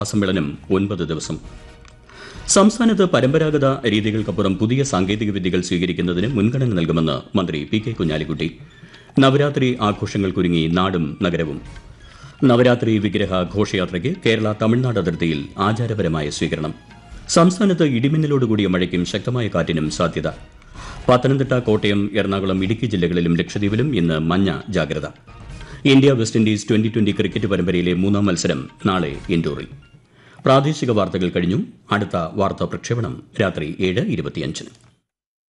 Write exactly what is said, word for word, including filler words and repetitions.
സമ്മേളനം ഒൻപത് ദിവസം. സംസ്ഥാനത്ത് പരമ്പരാഗത രീതികൾക്കപ്പുറം പുതിയ സാങ്കേതിക വിദ്യകൾ സ്വീകരിക്കുന്നതിന് മുൻഗണന നൽകുമെന്ന് മന്ത്രി പി കെ കുഞ്ഞാലിക്കുട്ടി. നവരാത്രി ആഘോഷങ്ങൾക്കൊരുങ്ങി നാടും നഗരവും. നവരാത്രി വിഗ്രഹ ഘോഷയാത്രയ്ക്ക് കേരള തമിഴ്നാട് അതിർത്തിയിൽ ആചാരപരമായ സ്വീകരണം. സംസ്ഥാനത്ത് ഇടിമിന്നലോടുകൂടിയ മഴയ്ക്കും ശക്തമായ കാറ്റിനും സാധ്യത. പത്തനംതിട്ട, കോട്ടയം, എറണാകുളം, ഇടുക്കി ജില്ലകളിലും ലക്ഷദ്വീപിലും ഇന്ന് മഞ്ഞ ജാഗ്രത. India west Indies twenty twenty cricket പരമ്പരയിലെ മൂന്നാം മത്സരം നാളെ ഇൻഡോറിൽ. പ്രാദേശിക വാർത്തകൾ കഴിഞ്ഞു. അടുത്ത വാർത്താ പ്രക്ഷേപണം രാത്രി ഏഴ് ഇരുപത്തിയഞ്ചിന്.